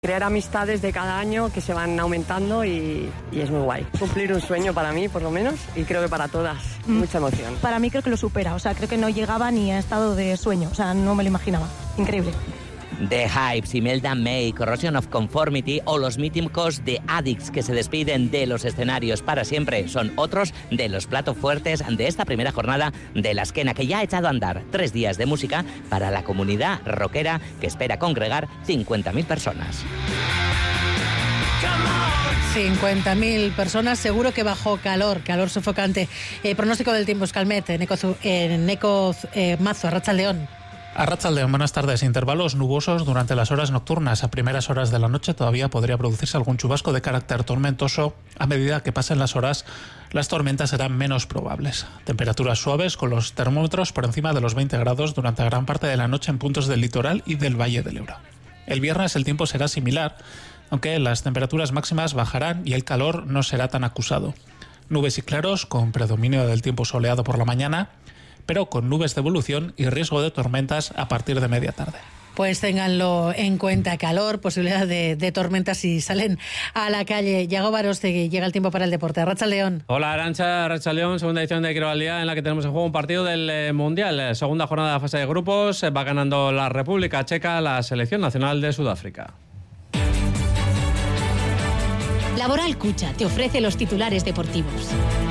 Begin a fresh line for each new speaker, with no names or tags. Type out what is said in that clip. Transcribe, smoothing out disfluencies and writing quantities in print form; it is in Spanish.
Crear amistades de cada año que se van aumentando y es muy guay. Cumplir un sueño para mí, por lo menos, y creo que para todas. Mucha emoción.
Para mí creo que lo supera, o sea, creo que no llegaba ni a estado de sueño, o sea, no me lo imaginaba. Increíble.
The Hypes, Imelda May, Corrosion of Conformity o los míticos The Addicts que se despiden de los escenarios para siempre son otros de los platos fuertes de esta primera jornada de La Esquena, que ya ha echado a andar 3 días de música para la comunidad rockera que espera congregar 50.000 personas.
50.000 personas, seguro que bajo calor sofocante. Pronóstico del tiempo, Escalmet, Neko Mazo, Arratsaldeon.
Arratsaldeon, buenas tardes. Intervalos nubosos durante las horas nocturnas. A primeras horas de la noche todavía podría producirse algún chubasco de carácter tormentoso. A medida que pasen las horas, las tormentas serán menos probables. Temperaturas suaves con los termómetros por encima de los 20 grados durante gran parte de la noche en puntos del litoral y del Valle del Ebro. El viernes el tiempo será similar, aunque las temperaturas máximas bajarán y el calor no será tan acusado. Nubes y claros con predominio del tiempo soleado por la mañana, pero con nubes de evolución y riesgo de tormentas a partir de media tarde.
Pues ténganlo en cuenta, calor, posibilidad de tormentas si salen a la calle. Yago Barostegui, llega el tiempo para el deporte. Arratsaldeon.
Hola Arantxa, Arratsaldeon, segunda edición de Quiero al Día en la que tenemos en juego un partido del Mundial. Segunda jornada de la fase de grupos, va ganando la República Checa, la selección nacional de Sudáfrica.
Laboral Cucha te ofrece los titulares deportivos.